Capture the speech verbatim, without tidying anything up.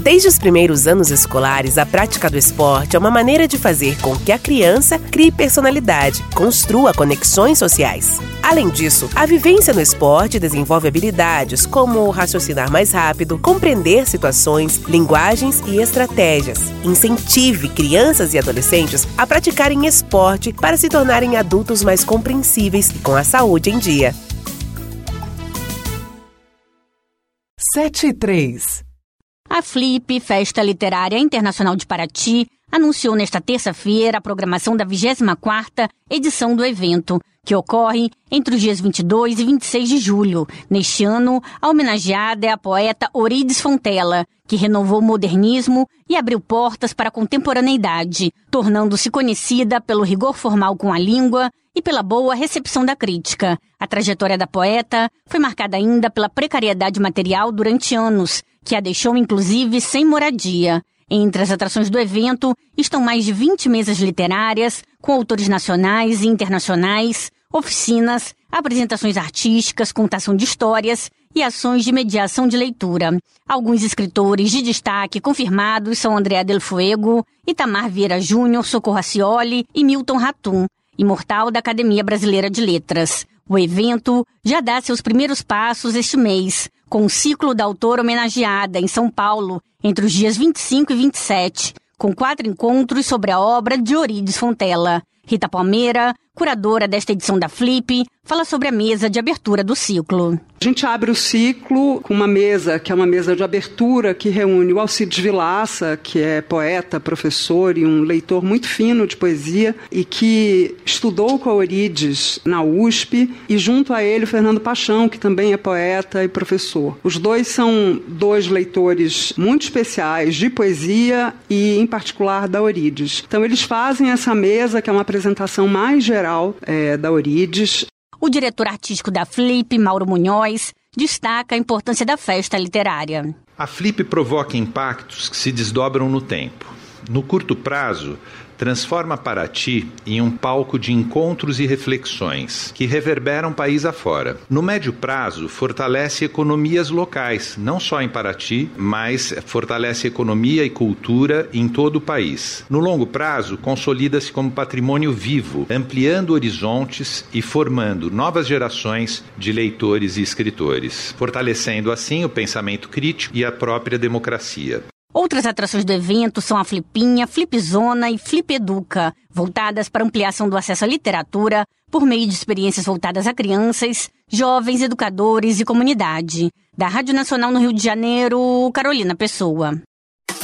Desde os primeiros anos escolares, a prática do esporte é uma maneira de fazer com que a criança crie personalidade, construa conexões sociais. Além disso, a vivência no esporte desenvolve habilidades como raciocinar mais rápido, compreender situações, linguagens e estratégias. Incentive crianças e adolescentes a praticarem esporte para se tornarem adultos mais compreensíveis e com a saúde em dia. sete e três. A Flip, Festa Literária Internacional de Paraty, anunciou nesta terça-feira a programação da vigésima quarta edição do evento, que ocorre entre os dias vinte e dois e vinte e seis de julho. Neste ano, a homenageada é a poeta Eurídice Fontella, que renovou o modernismo e abriu portas para a contemporaneidade, tornando-se conhecida pelo rigor formal com a língua e pela boa recepção da crítica. A trajetória da poeta foi marcada ainda pela precariedade material durante anos, que a deixou inclusive sem moradia. Entre as atrações do evento estão mais de vinte mesas literárias, com autores nacionais e internacionais, oficinas, apresentações artísticas, contação de histórias e ações de mediação de leitura. Alguns escritores de destaque confirmados são Andrea Del Fuego, Itamar Vieira Júnior, Socorro Acioli e Milton Ratum, imortal da Academia Brasileira de Letras. O evento já dá seus primeiros passos este mês, com o ciclo da autora homenageada em São Paulo, entre os dias vinte e cinco e vinte e sete, com quatro encontros sobre a obra de Eurídice Fontella. Rita Palmeira, curadora desta edição da Flip, fala sobre a mesa de abertura do ciclo. A gente abre o ciclo com uma mesa, que é uma mesa de abertura, que reúne o Alcides Vilaça, que é poeta, professor e um leitor muito fino de poesia, e que estudou com a Eurídice na U S P, e junto a ele o Fernando Paixão, que também é poeta e professor. Os dois são dois leitores muito especiais de poesia e, em particular, da Eurídice. Então, eles fazem essa mesa, que é uma apresentação mais geral é, da Eurídice. O diretor artístico da Flip, Mauro Munhoz, destaca a importância da festa literária. A Flip provoca impactos que se desdobram no tempo. No curto prazo, transforma Paraty em um palco de encontros e reflexões que reverberam país afora. No médio prazo, fortalece economias locais, não só em Paraty, mas fortalece economia e cultura em todo o país. No longo prazo, consolida-se como patrimônio vivo, ampliando horizontes e formando novas gerações de leitores e escritores, fortalecendo assim o pensamento crítico e a própria democracia. Outras atrações do evento são a Flipinha, Flipzona e Flip Educa, voltadas para ampliação do acesso à literatura por meio de experiências voltadas a crianças, jovens, educadores e comunidade. Da Rádio Nacional no Rio de Janeiro, Carolina Pessoa.